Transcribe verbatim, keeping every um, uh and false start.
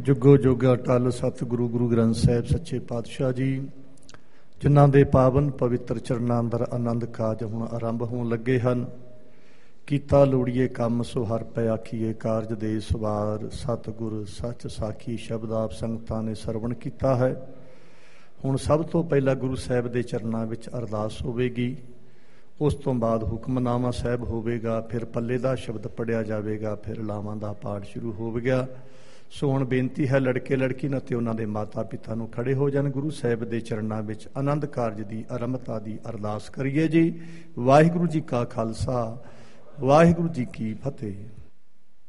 ਜੁਗੋ ਜੁਗ ਅਟਲ ਸਤਿਗੁਰੂ ਗੁਰੂ ਗ੍ਰੰਥ ਸਾਹਿਬ ਸੱਚੇ ਪਾਤਸ਼ਾਹ ਜੀ, ਜਿਨ੍ਹਾਂ ਦੇ ਪਾਵਨ ਪਵਿੱਤਰ ਚਰਨਾਂ ਅੰਦਰ ਆਨੰਦ ਕਾਜ ਹੁਣ ਆਰੰਭ ਹੋਣ ਲੱਗੇ ਹਨ। ਕੀਤਾ ਲੋੜੀਏ ਕੰਮ ਸੋ ਹਰ ਪੈ ਆਖੀਏ ਕਾਰਜ ਦੇ ਸਵਾਰ। ਸਤਿਗੁਰ ਸੱਚ ਸਾਖੀ ਸ਼ਬਦ ਆਪ ਸੰਗਤਾਂ ਨੇ ਸਰਵਣ ਕੀਤਾ ਹੈ। ਹੁਣ ਸਭ ਤੋਂ ਪਹਿਲਾਂ ਗੁਰੂ ਸਾਹਿਬ ਦੇ ਚਰਨਾਂ ਵਿੱਚ ਅਰਦਾਸ ਹੋਵੇਗੀ, ਉਸ ਤੋਂ ਬਾਅਦ ਹੁਕਮਨਾਮਾ ਸਾਹਿਬ ਹੋਵੇਗਾ, ਫਿਰ ਪੱਲੇ ਦਾ ਸ਼ਬਦ ਪੜ੍ਹਿਆ ਜਾਵੇਗਾ, ਫਿਰ ਲਾਵਾਂ ਦਾ ਪਾਠ ਸ਼ੁਰੂ ਹੋਵੇਗਾ। ਸੋ ਹੁਣ ਬੇਨਤੀ ਹੈ ਲੜਕੇ ਲੜਕੀ ਨਾਲ ਤੇ ਉਹਨਾਂ ਦੇ ਮਾਤਾ ਪਿਤਾ ਨੂੰ ਖੜੇ ਹੋ ਜਾਣ, ਗੁਰੂ ਸਾਹਿਬ ਦੇ ਚਰਨਾਂ ਵਿੱਚ ਆਨੰਦ ਕਾਰਜ ਦੀ ਆਰੰਭਤਾ ਦੀ ਅਰਦਾਸ ਕਰੀਏ ਜੀ। ਵਾਹਿਗੁਰੂ ਜੀ ਕਾ ਖਾਲਸਾ, ਵਾਹਿਗੁਰੂ ਜੀ ਕੀ ਫਤਿਹ।